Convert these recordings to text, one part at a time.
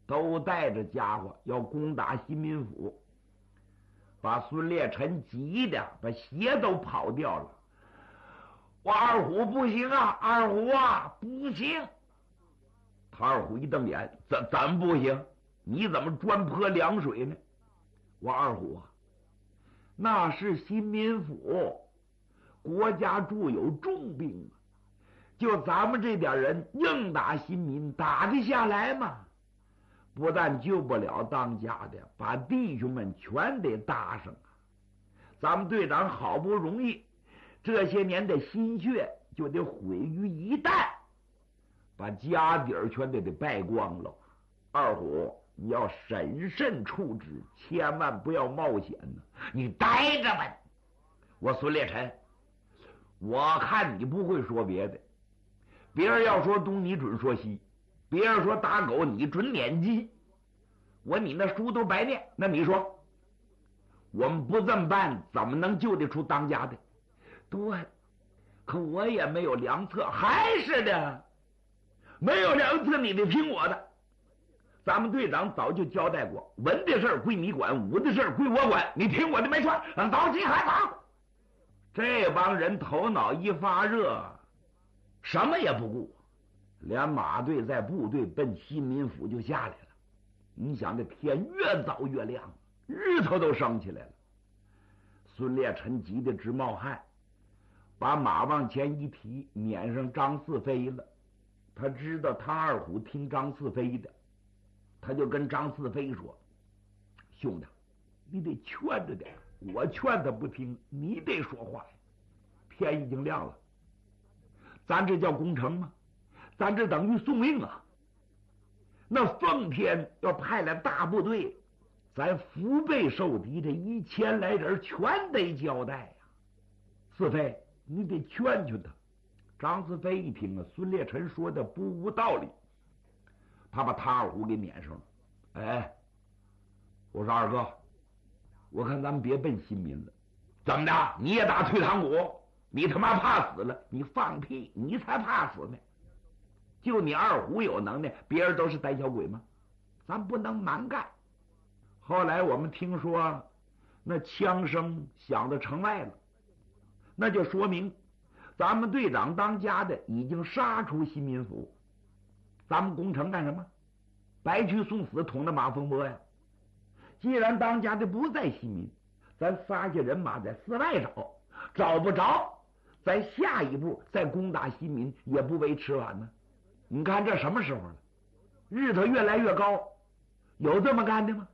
都带着家伙要攻打新民府，把孙烈臣急的把鞋都跑掉了。我二虎不行啊，二虎啊不行！唐二虎一瞪眼，怎么不行？你怎么专泼凉水呢？我二虎啊，那是新民府，国家驻有重兵啊，就咱们这点人硬打新民，打得下来吗？不但救不了当家的，把弟兄们全得搭上啊！咱们队长好不容易这些年的心血就得毁于一旦，把家底儿全得败光了。二虎，你要审慎处置，千万不要冒险呢！你待着吧。我孙烈臣，我看你不会说别的，别人要说东，你准说西；别人说打狗，你准撵鸡。你那书都白念，那你说我们不这么办，怎么能救得出当家的？对，可我也没有良策，还是的，没有良策，你得听我的。咱们队长早就交代过，文的事儿归你管，武的事儿归我管，你听我的没错。着急还早。这帮人头脑一发热，什么也不顾，连马队在部队奔新民府就下来了。你想这天越早越亮，日头都升起来了。孙烈臣急得直冒汗，把马往前一提，撵上张四飞了。他知道唐二虎听张四飞的，他就跟张四飞说：兄弟，你得劝着点，我劝他不听，你得说话。天已经亮了，咱这叫攻城吗？咱这等于送命啊！那奉天要派来大部队，咱腹背受敌，这1000来人全得交代呀。四飞，你得劝劝他。张四飞一听啊，孙烈臣说的不无道理，他把唐二虎给撵上了。哎，我说二哥，我看咱们别奔新民了。怎么的？你也打退堂鼓？你他妈怕死了？你放屁！你才怕死呢！就你二虎有能耐，别人都是胆小鬼吗？咱不能蛮干。后来我们听说那枪声响到城外了，那就说明咱们队长当家的已经杀出新民府。咱们攻城干什么？白去送死，捅了马蜂窝呀！既然当家的不在新民，咱撒下人马在寺外找，找不着，咱下一步再攻打新民也不为迟晚呢。你看这什么时候了？日头越来越高，有这么干的吗？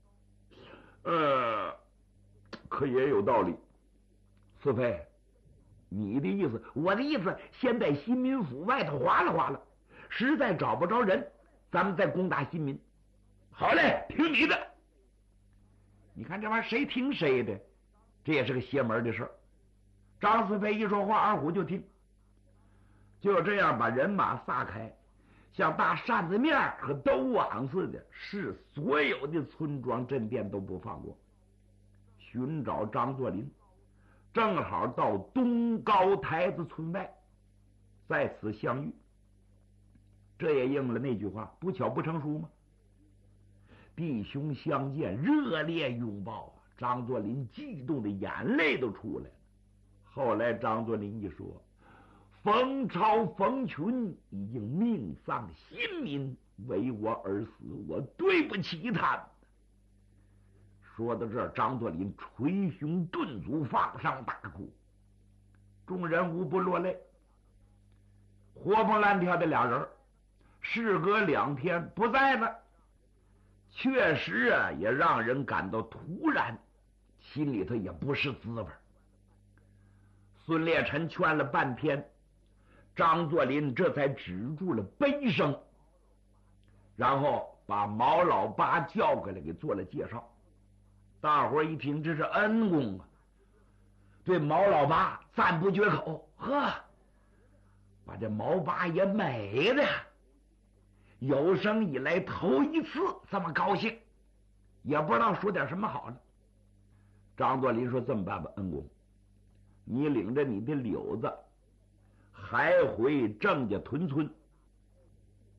可也有道理。四飞，你的意思？我的意思，先在新民府外头划拉划拉，实在找不着人，咱们再攻打新民。好嘞，听你的。你看这玩意儿谁听谁的，这也是个邪门的事儿。张四飞一说话，二虎就听。就这样把人马撒开，像大扇子面和兜网似的，是所有的村庄镇店都不放过，寻找张作霖。正好到东高台子村外，在此相遇。这也应了那句话，不巧不成书吗？弟兄相见，热烈拥抱啊！张作霖激动的眼泪都出来了。后来张作霖一说，冯超、冯群已经命丧新民，为我而死，我对不起他们。说到这儿，张作霖捶胸顿足，放声大哭，众人无不落泪。活蹦乱跳的俩人，事隔2天不在了，确实啊，也让人感到突然，心里头也不是滋味。孙烈臣劝了半天，张作霖这才止住了悲声，然后把毛老八叫过来给做了介绍。大伙一听，这是恩公啊，对毛老八赞不绝口。呵，把这毛八也美的有生以来头一次这么高兴，也不知道说点什么好了。张作霖说：“这么办吧，恩公，你领着你的柳子还回郑家屯村，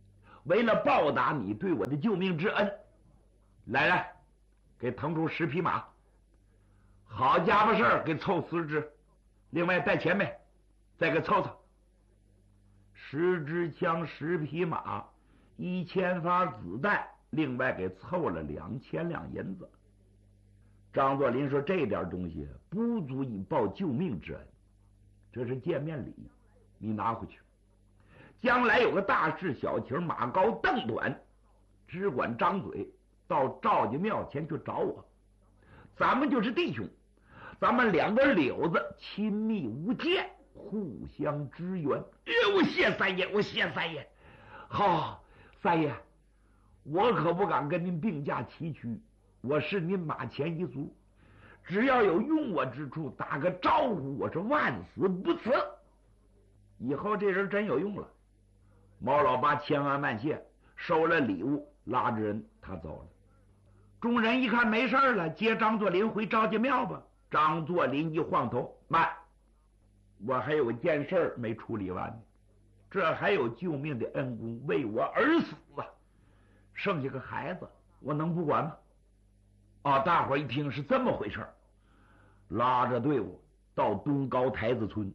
为了报答你对我的救命之恩，来，给腾出10匹马，好家伙事儿给凑10只，另外带钱没？再给凑凑。10支枪，10匹马，1000发子弹，另外给凑了2000两银子。张作霖说：“这点东西不足以报救命之恩，这是见面礼，你拿回去。将来有个大事小情，马高凳短，只管张嘴，到赵家庙前去找我。咱们就是弟兄，咱们2个柳子亲密无间，互相支援。”我谢三爷，我谢三爷。好，三爷，我可不敢跟您并驾齐驱，我是您马前一卒，只要有用我之处，打个招呼，我是万死不辞。以后这人真有用了。毛老八千恩万谢，收了礼物，拉着人他走了。众人一看没事了，接张作霖回赵家庙吧。张作霖一晃头，慢，我还有件事没处理完呢，这还有救命的恩公为我而死啊，剩下个孩子，我能不管吗？大伙一听是这么回事，拉着队伍到东高台子村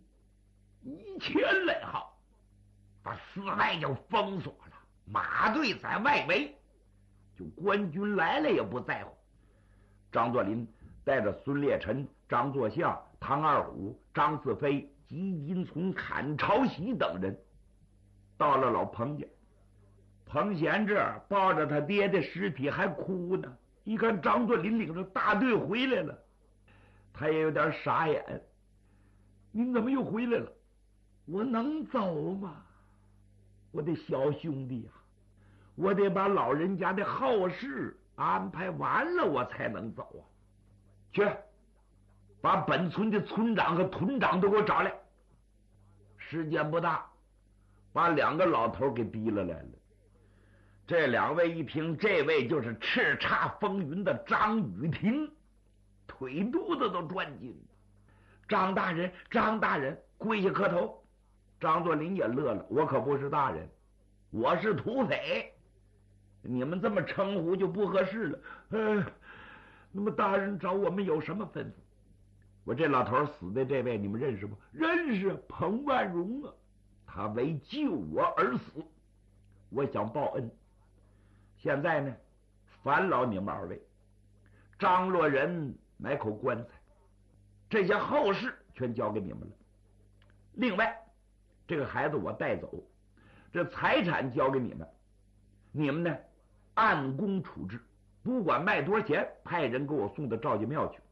，1000来号，把寺外就封锁了，马队在外围，就官军来了也不在乎。张作霖带着孙烈臣、张作相、唐二虎、张四飞、吉金从、砍朝喜等人到了老彭家。彭贤这儿抱着他爹的尸体还哭呢，一看张作霖领着大队回来了，他也有点傻眼。您怎么又回来了？我能走吗？我的小兄弟啊，我得把老人家的后事安排完了，我才能走啊。去，把本村的村长和屯长都给我找来。时间不大，把2个老头给提了来了。这2位一听，这位就是叱咤风云的张雨婷，腿肚子都转筋。张大人，张大人，跪下磕头。张作霖也乐了，我可不是大人，我是土匪，你们这么称呼就不合适了。那么大人找我们有什么吩咐？我这老头死的这位你们认识不？认识，彭万荣啊，他为救我而死，我想报恩。现在呢，烦劳你们2位，张罗人买口棺材，这些后事全交给你们了。另外，这个孩子我带走，这财产交给你们，你们呢按公处置，不管卖多少钱，派人给我送到赵家庙去。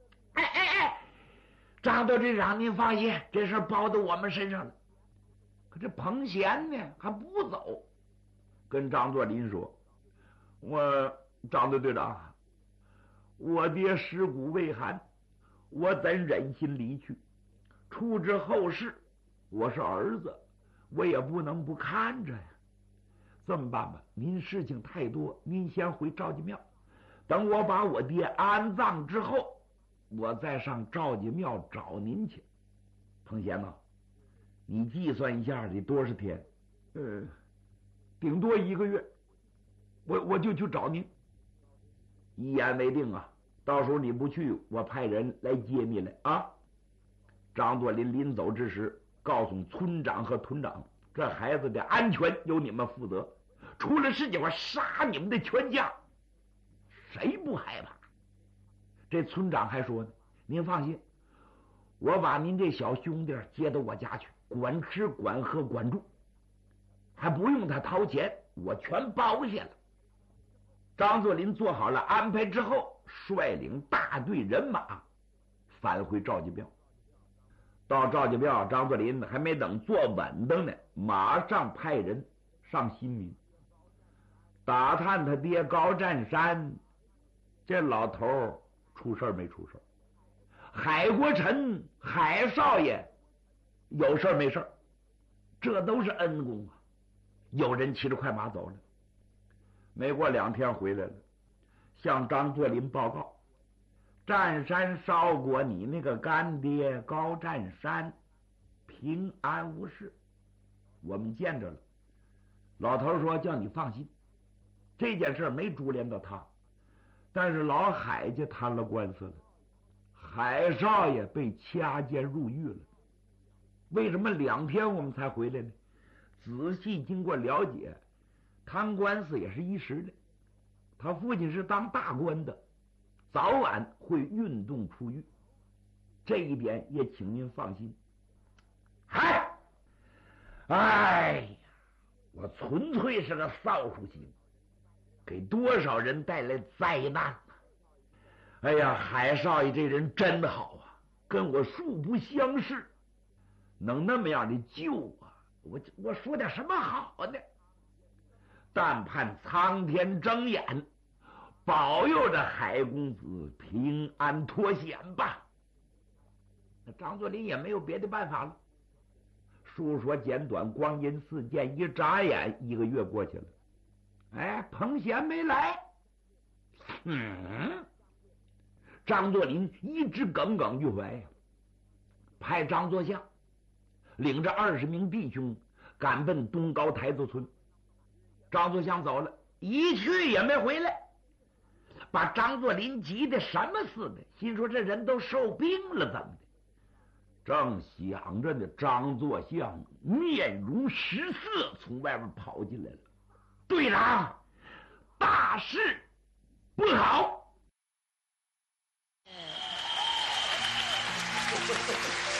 张队队长您放心，这事包到我们身上了。可这彭贤呢还不走，跟张作霖说：“张队队长，我爹尸骨未寒，我怎忍心离去？处置后事，我是儿子，我也不能不看着呀。这么办吧，您事情太多，您先回赵家庙，等我把我爹安葬之后，我再上赵家庙找您去。彭贤呐，你计算一下得多少天？顶多1个月，我就去找您。一言为定啊！到时候你不去，我派人来接你来啊！”张作霖临走之时，告诉村长和屯长，这孩子的安全由你们负责，出了事情我杀你们的全家，谁不害怕？这村长还说呢：“您放心，我把您这小兄弟接到我家去，管吃管喝管住，还不用他掏钱，我全包下了。”张作霖做好了安排之后，率领大队人马返回赵家庙。到赵家庙，张作霖还没等坐稳当呢，马上派人上新民打探他爹高占山这老头出事没出事，海国臣海少爷有事没事，这都是恩公啊。有人骑着快马走了，没过2天回来了，向张作霖报告：占山烧过你那个干爹高占山平安无事，我们见着了。 老头说：“叫你放心，这件事没株连到他，但是老海家摊了官司了，海少爷被掐监入狱了。为什么2天我们才回来呢？仔细经过了解，摊官司也是一时的。他父亲是当大官的，早晚会运动出狱，这一点也请您放心。”哎呀，我纯粹是个扫帚星，给多少人带来灾难呢？哎呀，海少爷这人真好啊，跟我素不相识，能那么样的救我，我说点什么好呢？但盼苍天睁眼，保佑着海公子平安脱险吧。那张作霖也没有别的办法了。述说简短，光阴似箭，一眨眼1个月过去了。哎，彭贤没来。张作霖一直耿耿于怀呀，派张作相领着20名弟兄赶奔东高台子村。张作相走了，一去也没回来，把张作霖急得什么似的，心说这人都受病了，怎么的？正想着呢，张作相面容失色，从外面跑进来了。队长，大事不好！